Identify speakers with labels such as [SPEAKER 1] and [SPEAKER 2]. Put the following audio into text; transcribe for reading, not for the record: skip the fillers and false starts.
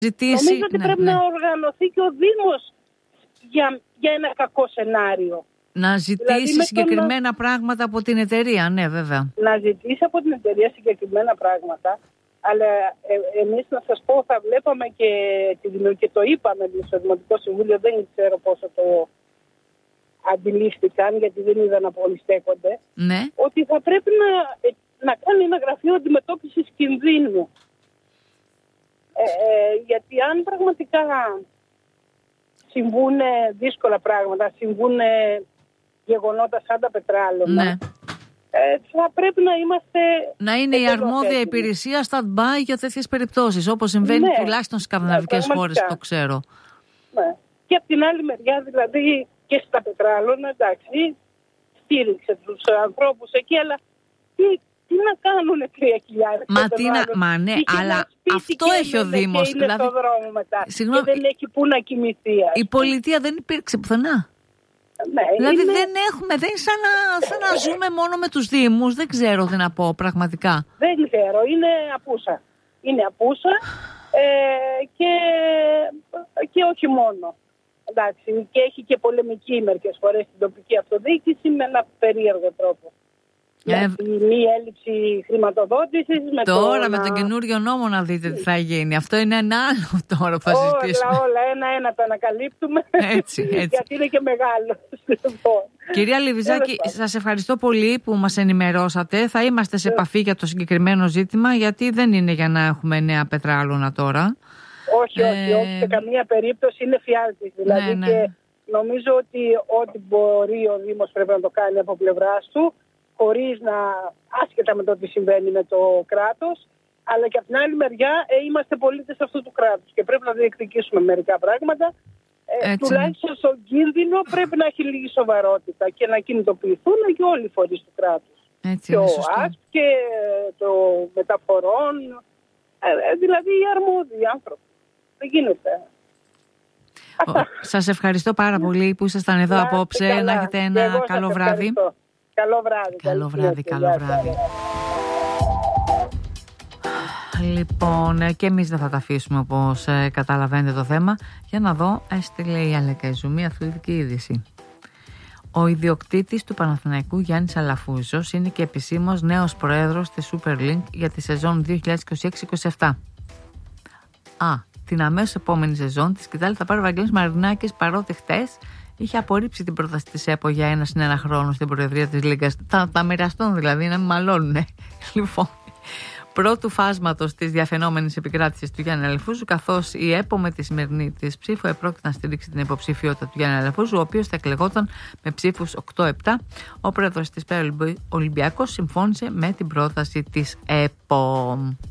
[SPEAKER 1] Νομίζω ότι πρέπει να οργανωθεί και ο Δήμος για ένα κακό σενάριο.
[SPEAKER 2] Να ζητήσει δηλαδή συγκεκριμένα πράγματα από την εταιρεία, ναι, βέβαια.
[SPEAKER 1] Να ζητήσει από την εταιρεία συγκεκριμένα πράγματα, αλλά εμείς να σας πω, θα βλέπαμε και το είπαμε στο Δημοτικό Συμβούλιο, δεν ξέρω πόσο το αντιλήφθηκαν, γιατί δεν είδαν να πολυστέκονται,
[SPEAKER 2] ναι.
[SPEAKER 1] Ότι θα πρέπει να κάνει ένα γραφείο αντιμετώπισης κινδύνου. Γιατί αν πραγματικά συμβούν δύσκολα πράγματα, συμβούν γεγονότα σαν τα πετράλωνα,
[SPEAKER 2] ναι.
[SPEAKER 1] Θα πρέπει να είμαστε...
[SPEAKER 2] Να είναι η αρμόδια υπηρεσία stand-by για τέτοιες περιπτώσεις, όπως συμβαίνει τουλάχιστον στις σκανδιναβικές χώρες, το ξέρω.
[SPEAKER 1] Ναι. Και από την άλλη μεριά, δηλαδή, και στα πετράλωνα, εντάξει, στήριξε τους ανθρώπους εκεί, αλλά τι να κάνουν 3.000
[SPEAKER 2] Μα ναι, αλλά αυτό έχει ο Δήμος.
[SPEAKER 1] Και είναι στο δρόμο μετά.
[SPEAKER 2] Συγγνώμη,
[SPEAKER 1] και δεν έχει που να κοιμηθεί.
[SPEAKER 2] Η πολιτεία δεν υπήρξε πουθενά.
[SPEAKER 1] Ναι,
[SPEAKER 2] δηλαδή δεν είναι σαν να ζούμε μόνο με τους Δήμους. Δεν ξέρω τι να πω πραγματικά.
[SPEAKER 1] Δεν ξέρω, είναι απούσα. Και όχι μόνο. Εντάξει, και έχει και πολεμική μερικές φορές στην τοπική αυτοδιοίκηση με ένα περίεργο τρόπο. Μη έλλειψη χρηματοδότησης.
[SPEAKER 2] Τώρα με τον καινούριο νόμο να δείτε τι θα γίνει. Αυτό είναι ένα άλλο τώρα που θα συζητήσουμε.
[SPEAKER 1] Όλα ένα τα ανακαλύπτουμε.
[SPEAKER 2] Έτσι.
[SPEAKER 1] Γιατί είναι και μεγάλο.
[SPEAKER 2] Κυρία Λιβιζάκη, σας ευχαριστώ πολύ που μας ενημερώσατε. Θα είμαστε σε επαφή για το συγκεκριμένο ζήτημα, γιατί δεν είναι για να έχουμε νέα πετράλωνα τώρα. Όχι,
[SPEAKER 1] σε καμία περίπτωση είναι φιάλτης. Δηλαδή ναι. Και νομίζω ότι ό,τι μπορεί ο Δήμος πρέπει να το κάνει από πλευράς του, χωρίς να, άσχετα με το τι συμβαίνει με το κράτος, αλλά και από την άλλη μεριά είμαστε πολίτες αυτού του κράτους και πρέπει να διεκδικήσουμε μερικά πράγματα. Τουλάχιστον στον κίνδυνο πρέπει να έχει λίγη σοβαρότητα και να κινητοποιηθούν και όλοι οι φορείς του κράτους.
[SPEAKER 2] Έτσι,
[SPEAKER 1] και ο ΑΣΠ και το μεταφορών, δηλαδή οι αρμόδιοι άνθρωποι. Δεν γίνεται.
[SPEAKER 2] Σας ευχαριστώ πάρα πολύ που ήσασταν εδώ απόψε. Να έχετε ένα καλό βράδυ.
[SPEAKER 1] Καλό βράδυ.
[SPEAKER 2] Καλό βράδυ. Λοιπόν, και εμείς δεν θα τα αφήσουμε, όπως καταλαβαίνετε το θέμα. Για να δω, έστειλε η Αλέκα μια αθλητική είδηση. Ο ιδιοκτήτης του Παναθηναϊκού, Γιάννης Αλαφούζος, είναι και επισήμως νέος πρόεδρος της Super League για τη σεζόν 2026-27. Την αμέσως επόμενη σεζόν τη σκητάλη θα πάρει ο Βαγγέλης Μαρινάκης, παρότι χτες είχε απορρίψει την πρόταση της ΕΠΟ για 1 συν 1 χρόνο στην προεδρία της Λίγκας. Θα μοιραστούν δηλαδή, να μην μαλώνουνε. Λοιπόν, πρώτου φάσματος της διαφαινόμενης επικράτησης του Γιάννη Αλαφούζου, καθώς η ΕΠΟ με τη σημερινή της ψήφο επρόκειται να στηρίξει την υποψηφιότητα του Γιάννη Αλαφούζου, ο οποίος θα εκλεγόταν με ψήφους 8-7. Ο πρόεδρος της ΠΕ Ολυμπιακός συμφώνησε με την πρόταση της ΕΠΟ.